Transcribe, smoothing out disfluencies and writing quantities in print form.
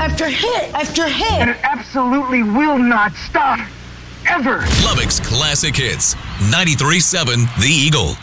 after hit after hit. And it absolutely will not stop. Ever. Lubbock's Classic Hits. 93.7 The Eagle.